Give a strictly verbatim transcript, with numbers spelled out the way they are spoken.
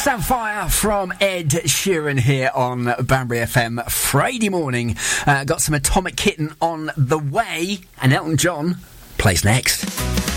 Sapphire from Ed Sheeran here on Banbury F M. Friday morning. Uh, got some Atomic Kitten on the way, and Elton John plays next.